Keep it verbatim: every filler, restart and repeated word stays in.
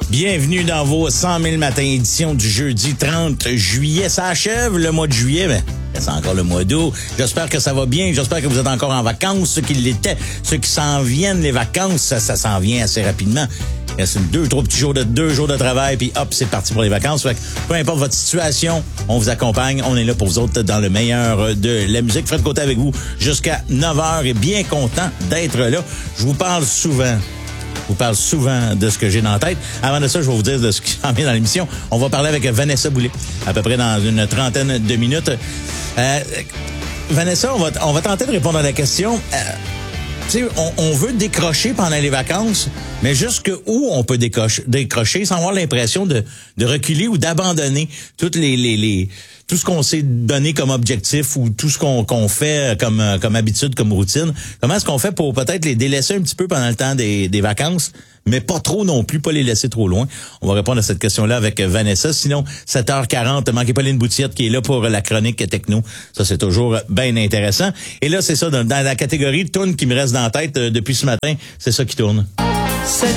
Bienvenue dans vos cent mille matins, édition du jeudi trente juillet. Ça achève le mois de juillet, mais c'est encore le mois d'août. J'espère que ça va bien. J'espère que vous êtes encore en vacances, ceux qui l'étaient, ceux qui s'en viennent, les vacances, ça, ça s'en vient assez rapidement. Il reste deux, trois petits jours de deux jours de travail, puis hop, c'est parti pour les vacances. Fait que peu importe votre situation, on vous accompagne. On est là pour vous autres dans le meilleur de la musique. Fred Côté avec vous jusqu'à neuf heures et bien content d'être là. Je vous parle souvent. Je vous parle souvent de ce que j'ai dans la tête. Avant de ça, je vais vous dire de ce qui s'en vient dans l'émission. On va parler avec Vanessa Boulay, à peu près dans une trentaine de minutes. Euh, Vanessa, on va, on va tenter de répondre à la question. Euh, tu sais, on, on veut décrocher pendant les vacances, mais jusque où on peut décocher, décrocher sans avoir l'impression de, de reculer ou d'abandonner toutes les, les, les tout ce qu'on s'est donné comme objectif ou tout ce qu'on, qu'on fait comme, comme habitude, comme routine. Comment est-ce qu'on fait pour peut-être les délaisser un petit peu pendant le temps des, des vacances, mais pas trop non plus, pas les laisser trop loin? On va répondre à cette question-là avec Vanessa. Sinon, sept heures quarante, manquez pas Lynn Boutiette qui est là pour la chronique techno. Ça, c'est toujours bien intéressant. Et là, c'est ça, dans, dans la catégorie de tunes qui me reste dans la tête euh, depuis ce matin, c'est ça qui tourne. sept